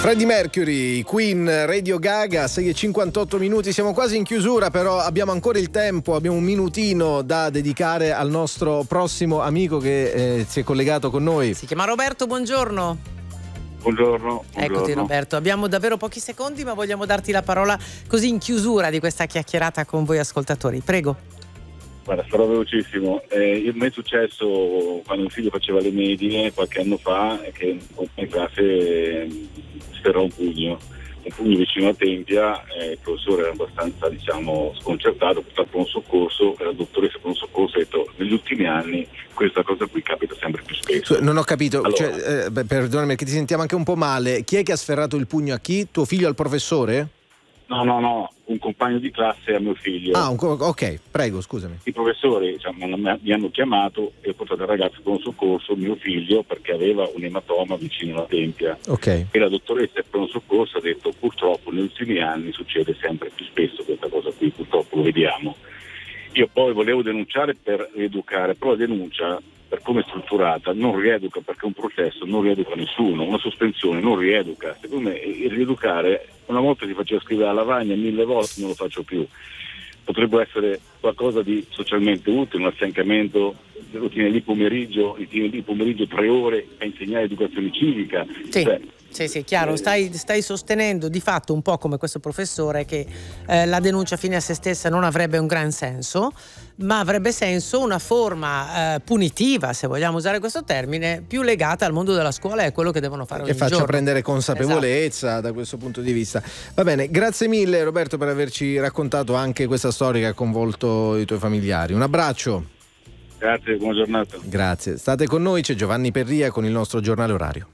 Freddie Mercury, Queen, Radio Gaga, 6:58 minuti, siamo quasi in chiusura, però abbiamo ancora il tempo, abbiamo un minutino da dedicare al nostro prossimo amico che si è collegato con noi. Si chiama Roberto, buongiorno. Buongiorno. Eccoti Roberto, abbiamo davvero pochi secondi ma vogliamo darti la parola così in chiusura di questa chiacchierata con voi ascoltatori, prego. Guarda, sarò velocissimo. Mi è successo quando mio figlio faceva le medie qualche anno fa che in classe sferrò un pugno vicino alla tempia, il professore era abbastanza sconcertato, portato per un soccorso, la dottoressa per un soccorso ha detto negli ultimi anni questa cosa qui capita sempre più spesso. Non ho capito, allora, perdonami perché ti sentiamo anche un po' male, chi è che ha sferrato il pugno a chi? Tuo figlio al professore? No, un compagno di classe a mio figlio. Ok, prego, scusami. I professori mi hanno chiamato e ho portato il ragazzo con un soccorso, mio figlio, perché aveva un ematoma vicino alla tempia. Ok. E la dottoressa per un soccorso ha detto purtroppo negli ultimi anni succede sempre più spesso questa cosa qui, purtroppo lo vediamo. Io poi volevo denunciare per rieducare, però la denuncia per come è strutturata non rieduca, perché un processo non rieduca nessuno, una sospensione non rieduca. Secondo me il rieducare, una volta ti faceva scrivere alla lavagna 1000 volte, non lo faccio più. Potrebbe essere qualcosa di socialmente utile, un affiancamento, lo tieni lì pomeriggio 3 ore a insegnare educazione civica. Sì, chiaro, stai sostenendo di fatto un po' come questo professore che la denuncia fine a se stessa non avrebbe un gran senso, ma avrebbe senso una forma punitiva, se vogliamo usare questo termine, più legata al mondo della scuola e a quello che devono fare ogni giorno. Che faccia prendere consapevolezza, esatto, da questo punto di vista. Va bene, grazie mille Roberto per averci raccontato anche questa storia che ha coinvolto i tuoi familiari. Un abbraccio. Grazie, buona giornata. Grazie, state con noi, c'è Giovanni Perria con il nostro giornale orario.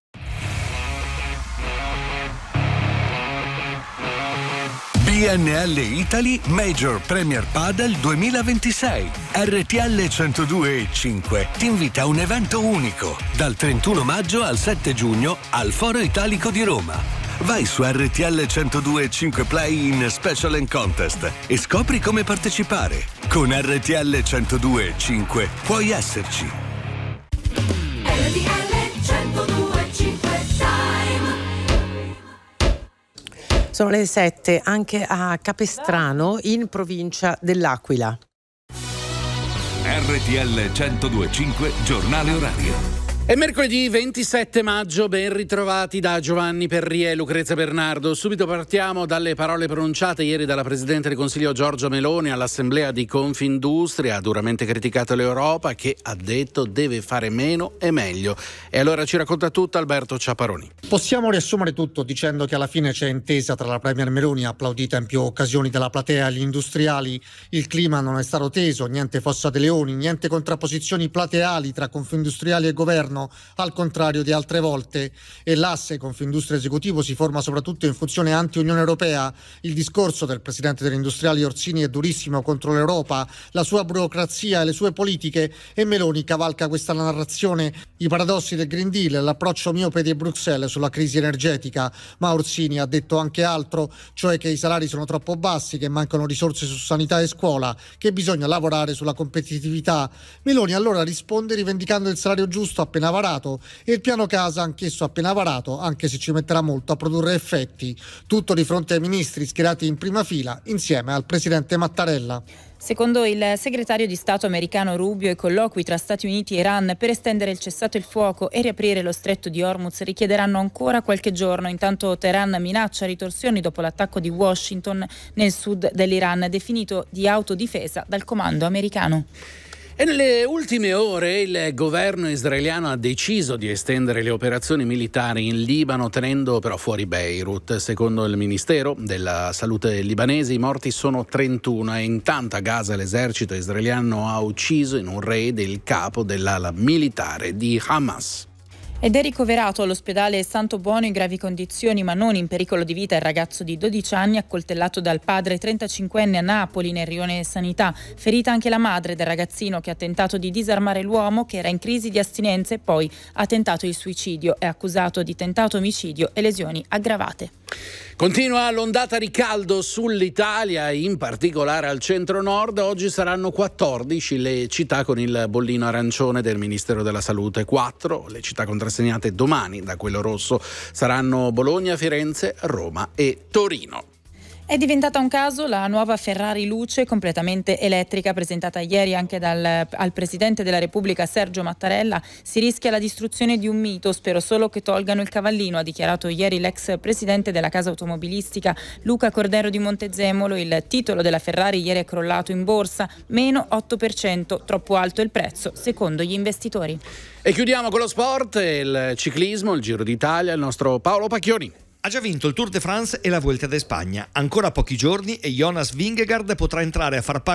BNL Italy Major Premier Padel 2026. RTL 102.5 ti invita a un evento unico dal 31 maggio al 7 giugno al Foro Italico di Roma. Vai su RTL 102.5 Play in Special and Contest e scopri come partecipare. Con RTL 102.5 puoi esserci. RTL 102.5 Sono le 7 anche a Capestrano in provincia dell'Aquila. RTL 102.5 giornale orario. È mercoledì 27 maggio, ben ritrovati da Giovanni Perria e Lucrezia Bernardo. Subito partiamo dalle parole pronunciate ieri dalla Presidente del Consiglio Giorgia Meloni all'Assemblea di Confindustria. Ha duramente criticato l'Europa che ha detto deve fare meno e meglio. E allora ci racconta tutto Alberto Ciaparoni. Possiamo riassumere tutto dicendo che alla fine c'è intesa tra la Premier Meloni, applaudita in più occasioni dalla platea, e gli industriali. Il clima non è stato teso, niente fossa dei leoni, niente contrapposizioni plateali tra Confindustriali e governo, al contrario di altre volte, e l'asse Confindustria esecutivo si forma soprattutto in funzione anti-Unione Europea. Il discorso del presidente degli industriali Orsini è durissimo contro l'Europa, la sua burocrazia e le sue politiche, e Meloni cavalca questa narrazione, i paradossi del Green Deal e l'approccio miope di Bruxelles sulla crisi energetica. Ma Orsini ha detto anche altro, cioè che i salari sono troppo bassi, che mancano risorse su sanità e scuola, che bisogna lavorare sulla competitività. Meloni allora risponde rivendicando il salario giusto appena varato e il piano casa anch'esso appena varato, anche se ci metterà molto a produrre effetti. Tutto di fronte ai ministri schierati in prima fila insieme al presidente Mattarella. Secondo il segretario di Stato americano Rubio, i colloqui tra Stati Uniti e Iran per estendere il cessate il fuoco e riaprire lo stretto di Hormuz richiederanno ancora qualche giorno. Intanto Teheran minaccia ritorsioni dopo l'attacco di Washington nel sud dell'Iran, definito di autodifesa dal comando americano. E nelle ultime ore il governo israeliano ha deciso di estendere le operazioni militari in Libano, tenendo però fuori Beirut. Secondo il Ministero della Salute libanese i morti sono 31 e intanto a Gaza l'esercito israeliano ha ucciso in un raid il capo dell'ala militare di Hamas. Ed è ricoverato all'ospedale Santo Buono in gravi condizioni ma non in pericolo di vita il ragazzo di 12 anni accoltellato dal padre 35enne a Napoli nel rione Sanità. Ferita anche la madre del ragazzino che ha tentato di disarmare l'uomo che era in crisi di astinenza e poi ha tentato il suicidio. È accusato di tentato omicidio e lesioni aggravate. Continua l'ondata di caldo sull'Italia, in particolare al centro-nord. Oggi saranno 14 le città con il bollino arancione del Ministero della Salute. 4 le città contrassegnate domani da quello rosso saranno Bologna, Firenze, Roma e Torino. È diventata un caso la nuova Ferrari Luce completamente elettrica presentata ieri anche al Presidente della Repubblica Sergio Mattarella. Si rischia la distruzione di un mito, spero solo che tolgano il cavallino, ha dichiarato ieri l'ex presidente della casa automobilistica Luca Cordero di Montezemolo. Il titolo della Ferrari ieri è crollato in borsa, meno 8%, troppo alto il prezzo secondo gli investitori. E chiudiamo con lo sport, il ciclismo, il Giro d'Italia, il nostro Paolo Pacchioni. Ha già vinto il Tour de France e la Vuelta d'Espagna. Ancora pochi giorni e Jonas Vingegaard potrà entrare a far parte